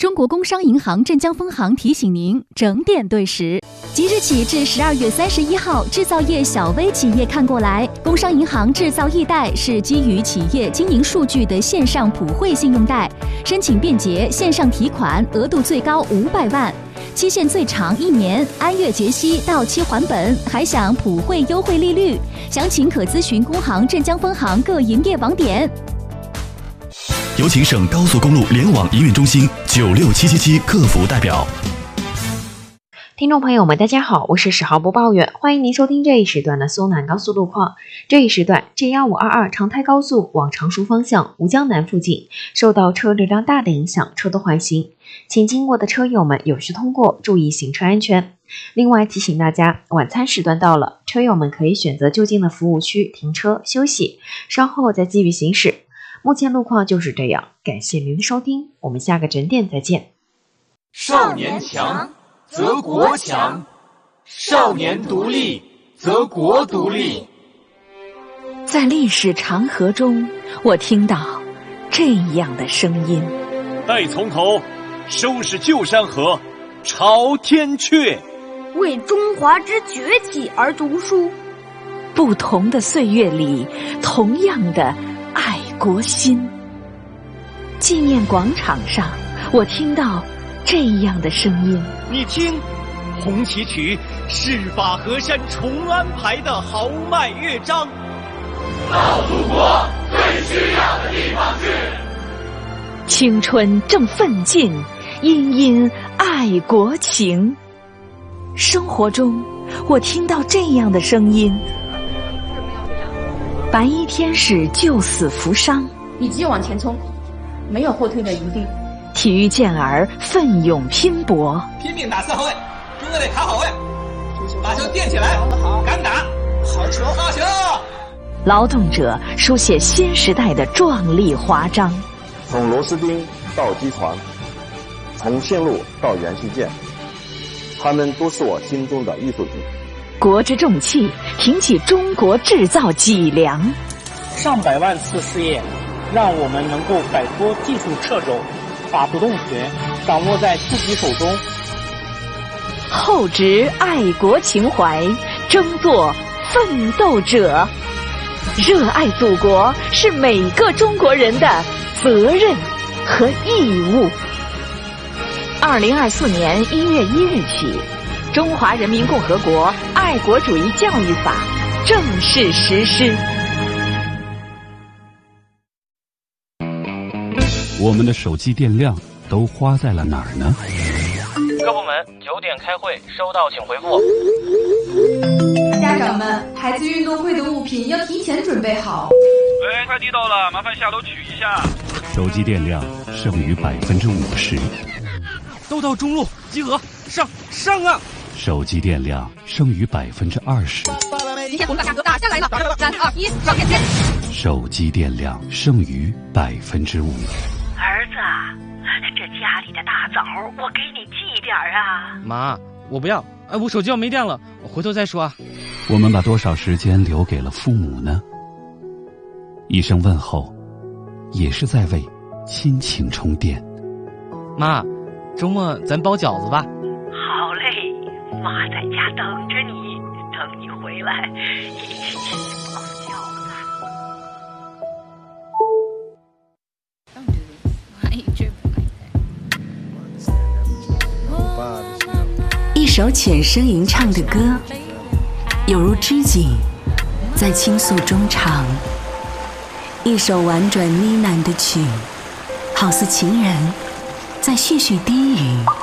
中国工商银行镇江分行提醒您整点对时。即日起至12月31号，制造业小微企业看过来，工商银行制造易贷是基于企业经营数据的线上普惠信用贷，申请便捷，线上提款，额度最高500万，期限最长1年，按月结息，到期还本，还享普惠优惠利率。详情可咨询工行镇江分行各营业网点。 有请省高速公路联网营运中心96777客服代表。 听众朋友们，大家好，我是10号播报员，欢迎您收听这一时段的苏南高速路况。这一时段 G1522 长台高速往常熟方向吴江南附近受到车流量大的影响，车多缓行，请经过的车友们有序通过，注意行车安全。另外提醒大家，晚餐时段到了，车友们可以选择就近的服务区停车休息，稍后再继续行驶。目前路况就是这样，感谢您的收听，我们下个整点再见。 少年强则国强，少年独立则国独立。 在历史长河中，我听到这样的声音： 待从头，收拾旧山河，朝天阙， 为中华之崛起而读书。 不同的岁月里，同样的爱国心。纪念广场上，我听到这样的声音： 你听，红旗曲是把河山重安排的豪迈乐章。 到祖国最需要的地方去。 青春正奋进，殷殷爱国情。生活中，我听到这样的声音：白衣天使救死扶伤， 一直往前冲，没有后退的余地。 体育健儿奋勇拼搏， 拼命打四号位，中队得卡好位，把球垫起来，敢打，好球，好球！ 劳动者书写新时代的壮丽华章。 从螺丝钉到机床，从线路到元器件，他们都是我心中的艺术品。 国之重器，挺起中国制造脊梁。 上百万次试验，让我们能够摆脱技术掣肘，把主动权掌握在自己手中。 厚植爱国情怀，争做奋斗者。热爱祖国是每个中国人的责任和义务。2024年1月1日起，《中华人民共和国爱国主义教育法》正式实施。 我们的手机电量都花在了哪儿呢？ 各部门9点开会，收到请回复。 家长们，孩子运动会的物品要提前准备好。 喂，快递到了，麻烦下楼取一下。 手机电量剩余50%。 都到中路集合，上啊！ 手机电量剩余20%。 今天我们把价格打下来了，3、2、1，上线！ 手机电量剩余5%。 儿子，这家里的大枣我给你寄点啊。 妈，我不要，我手机要没电了，我回头再说啊。 我们把多少时间留给了父母呢？一声问候，也是在为亲情充电。 妈，周末咱包饺子吧。 好嘞，妈在家等着你，等你回来一起去包饺子。 一首浅声吟唱的歌，有如知己在倾诉衷肠；一首婉转呢喃的曲，好似情人在絮絮低语。